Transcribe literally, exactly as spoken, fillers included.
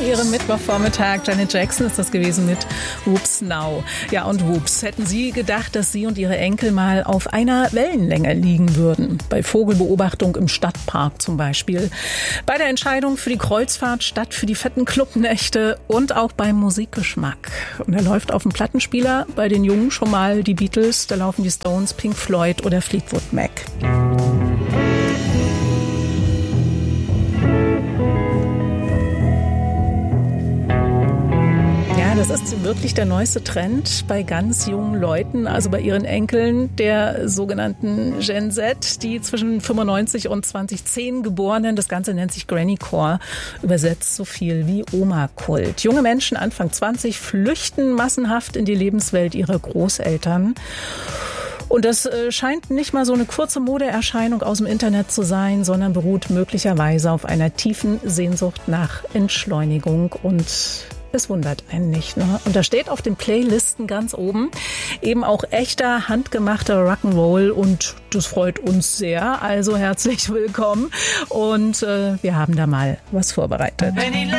Ihrem Mittwochvormittag. Janet Jackson ist das gewesen mit Whoops Now. Ja, und whoops, hätten Sie gedacht, dass Sie und Ihre Enkel mal auf einer Wellenlänge liegen würden? Bei Vogelbeobachtung im Stadtpark zum Beispiel. Bei der Entscheidung für die Kreuzfahrt statt für die fetten Clubnächte und auch beim Musikgeschmack. Und er läuft auf dem Plattenspieler bei den Jungen schon mal die Beatles, da laufen die Stones, Pink Floyd oder Fleetwood Mac. Das ist wirklich der neueste Trend bei ganz jungen Leuten, also bei ihren Enkeln, der sogenannten Gen Z, die zwischen fünfundneunzig und zweitausendzehn Geborenen. Das Ganze nennt sich Grannycore, übersetzt so viel wie Oma-Kult. Junge Menschen Anfang zwanzig flüchten massenhaft in die Lebenswelt ihrer Großeltern. Und das scheint nicht mal so eine kurze Modeerscheinung aus dem Internet zu sein, sondern beruht möglicherweise auf einer tiefen Sehnsucht nach Entschleunigung und es wundert einen nicht, ne? Und da steht auf den Playlisten ganz oben eben auch echter, handgemachter Rock'n'Roll und das freut uns sehr. Also herzlich willkommen und äh, wir haben da mal was vorbereitet.